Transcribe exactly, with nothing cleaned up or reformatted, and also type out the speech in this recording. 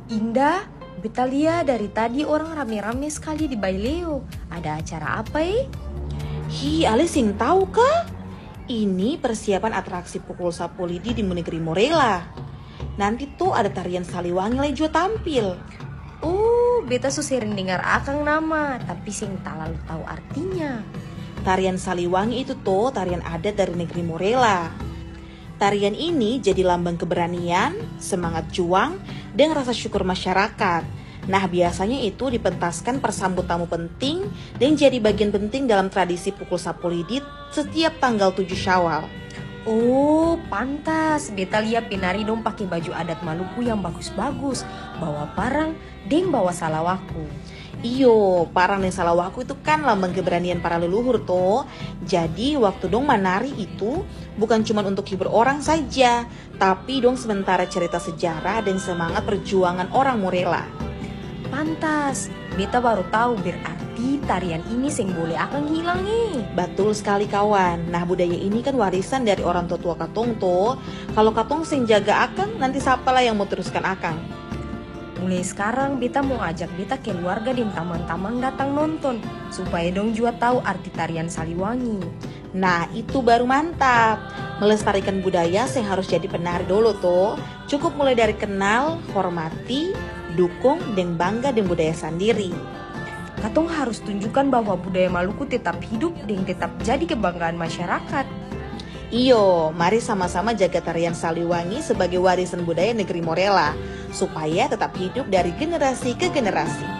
Indah, Betalia dari tadi orang rame-rame sekali di Baileo. Ada acara apa eh? Hi, Ale sing tahu kah? Ini persiapan atraksi pukul sapu lidi di negeri Morella. Nanti tuh ada tarian Saliwangi lagi juga tampil. Oh, beta so sering dengar akang nama, tapi sing tak lalu tahu artinya. Tarian Saliwangi itu tuh tarian adat dari negeri Morella. Tarian ini jadi lambang keberanian, semangat juang, dan rasa syukur masyarakat. Nah, biasanya itu dipentaskan persambut tamu penting dan jadi bagian penting dalam tradisi pukul sapu lidi setiap tanggal tujuh Syawal. Oh, pantas. Betalia penari dong pakai baju adat Maluku yang bagus-bagus, bawa parang, dan bawa salawaku. Iyo, parang dan salawaku itu kan lambang keberanian para leluhur toh. Jadi waktu dong menari itu bukan cuma untuk hibur orang saja, tapi dong sementara cerita sejarah dan semangat perjuangan orang Morella. Pantas, beta baru tahu berarti tarian ini sing boleh akan hilang eh. Betul sekali kawan. Nah, budaya ini kan warisan dari orang tua-tua katong toh. Kalau katong sing jaga akang, nanti siapalah yang mau teruskan akang. Mulai sekarang beta mau ajak beta keluarga dan teman-teman datang nonton supaya dong juga tahu arti tarian Saliwangi. Nah, itu baru mantap. Melestarikan budaya yang harus jadi penari dulu tuh. Cukup mulai dari kenal, hormati, dukung, dan bangga dengan budaya sendiri. Katong harus tunjukkan bahwa budaya Maluku tetap hidup dan tetap jadi kebanggaan masyarakat. Iyo, mari sama-sama jaga tarian Saliwangi sebagai warisan budaya negeri Morella supaya tetap hidup dari generasi ke generasi.